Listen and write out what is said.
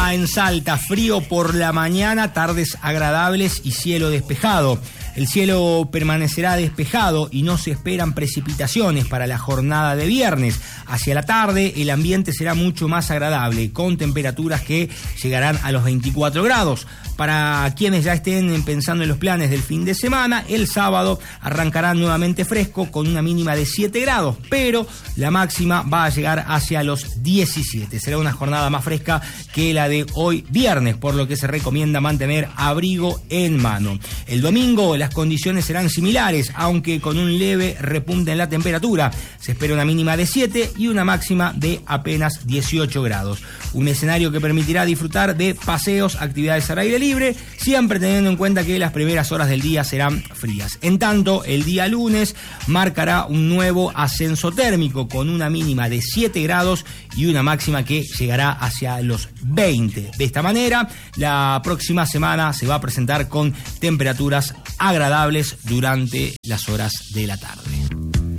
acá en Salta, frío por la mañana, tardes agradables y cielo despejado. El cielo permanecerá despejado y no se esperan precipitaciones para la jornada de viernes. Hacia la tarde el ambiente será mucho más agradable, con temperaturas que llegarán a los 24 grados. Para quienes ya estén pensando en los planes del fin de semana, el sábado arrancará nuevamente fresco con una mínima de 7 grados, pero la máxima va a llegar hacia los 17. Será una jornada más fresca que la de hoy viernes, por lo que se recomienda mantener abrigo en mano. El domingo las condiciones serán similares, aunque con un leve repunte en la temperatura. Se espera una mínima de 7 y una máxima de apenas 18 grados. Un escenario que permitirá disfrutar de paseos, actividades al aire libre, siempre teniendo en cuenta que las primeras horas del día serán frías. En tanto, el día lunes marcará un nuevo ascenso térmico con una mínima de 7 grados y una máxima que llegará hacia los 20. De esta manera, la próxima semana se va a presentar con temperaturas agradables durante las horas de la tarde.